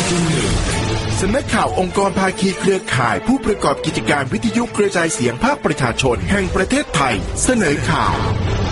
สำนักข่าวองค์กรภาคีเครือข่ายผู้ประกอบกิจการวิทยุกระจายเสียงภาคประชาชนแห่งประเทศไทยเสนอข่าว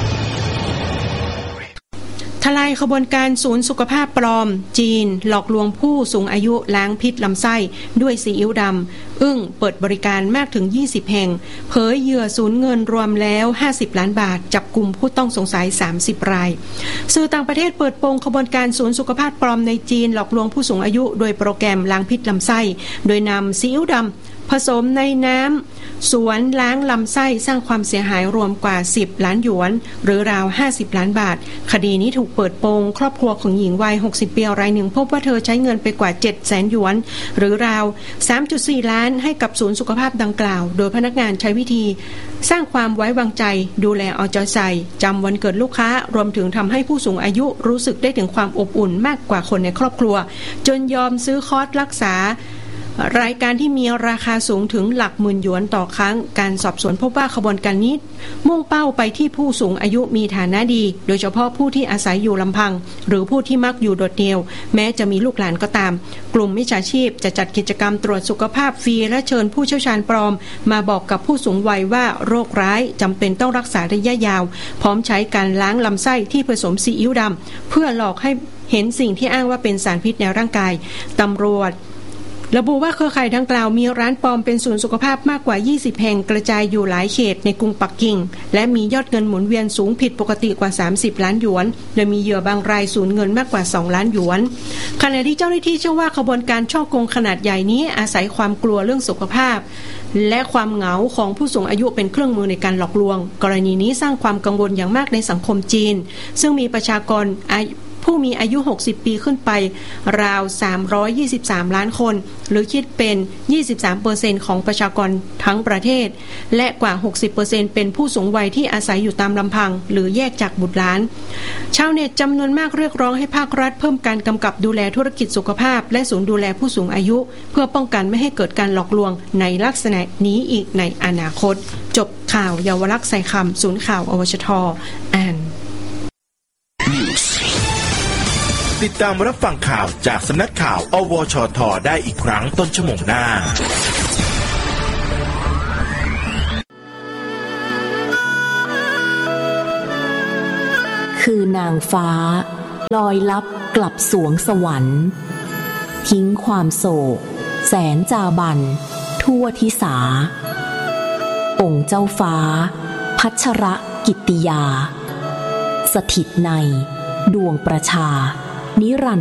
ทลายขบวนการศูนย์สุขภาพปลอมจีนหลอกลวงผู้สูงอายุล้างพิษลำไส้ด้วยซีอิ๊วดำเปิดบริการมากถึง20แห่งเผยเหยื่อสูญเงินรวมแล้ว50ล้านบาทจับกลุ่มผู้ต้องสงสัย30รายสื่อต่างประเทศเปิดโปงขบวนการศูนย์สุขภาพปลอมในจีนหลอกลวงผู้สูงอายุโดยโปรแกรมล้างพิษลำไส้โดยนำซีอิ๊วดำผสมในน้ำสวนล้างลำไส้สร้างความเสียหายรวมกว่า10ล้านหยวนหรือราว50ล้านบาทคดีนี้ถูกเปิดโปงครอบครัวของหญิงวัย60ปีรายหนึ่งพบว่าเธอใช้เงินไปกว่า700,000หยวนหรือราว 3.4 ล้านให้กับศูนย์สุขภาพดังกล่าวโดยพนักงานใช้วิธีสร้างความไว้วางใจดูแลเอาใจใส่จำวันเกิดลูกค้ารวมถึงทำให้ผู้สูงอายุรู้สึกได้ถึงความอบอุ่นมากกว่าคนในครอบครัวจนยอมซื้อคอร์สรักษารายการที่มีราคาสูงถึงหลักหมื่นหยวนต่อครั้งการสอบสวนพบว่าขบวนการนี้มุ่งเป้าไปที่ผู้สูงอายุมีฐานะดีโดยเฉพาะผู้ที่อาศัยอยู่ลำพังหรือผู้ที่มักอยู่โดดเดี่ยวแม้จะมีลูกหลานก็ตามกลุ่มมิจฉาชีพจะจัดกิจกรรมตรวจสุขภาพฟรีและเชิญผู้เชี่ยวชาญปลอมมาบอกกับผู้สูงวัยว่าโรคร้ายจำเป็นต้องรักษาระยะยาวพร้อมใช้การล้างลำไส้ที่ผสมซีอิ๊วดำเพื่อหลอกให้เห็นสิ่งที่อ้างว่าเป็นสารพิษในร่างกายตำรวจระบุว่าเครือข่ายดังกล่าวมีร้านปลอมเป็นศูนย์สุขภาพมากกว่า20แห่งกระจายอยู่หลายเขตในกรุงปักกิ่งและมียอดเงินหมุนเวียนสูงผิดปกติกว่า30ล้านหยวนโดยมีเหยื่อบางรายสูญเงินมากกว่า2ล้านหยวนขณะที่เจ้าหน้าที่เชื่อว่าขบวนการฉ้อโกงขนาดใหญ่นี้อาศัยความกลัวเรื่องสุขภาพและความเหงาของผู้สูงอายุเป็นเครื่องมือในการหลอกลวงกรณีนี้สร้างความกังวลอย่างมากในสังคมจีนซึ่งมีประชากรผู้มีอายุ60ปีขึ้นไปราว323ล้านคนหรือคิดเป็น 23% ของประชากรทั้งประเทศและกว่า 60% เป็นผู้สูงวัยที่อาศัยอยู่ตามลำพังหรือแยกจากบุตรหลานชาวเน็ตจำนวนมากเรียกร้องให้ภาครัฐเพิ่มการกำกับดูแลธุรกิจสุขภาพและศูนย์ดูแลผู้สูงอายุเพื่อป้องกันไม่ให้เกิดการหลอกลวงในลักษณะนี้อีกในอนาคตจบข่าวเยาวลักษณ์ใส่คำศูนย์ข่าวอวชท.อ่านติดตามรับฟังข่าวจากสำนักข่าวอวชท.ได้อีกครั้งต้นชั่วโมงหน้าคือนางฟ้าลอยลับกลับสวงสวรรค์ทิ้งความโศกแสนจาบันทั่วทิสาองค์เจ้าฟ้าพัชรกิตติยาสถิตในดวงประชานิรันดร์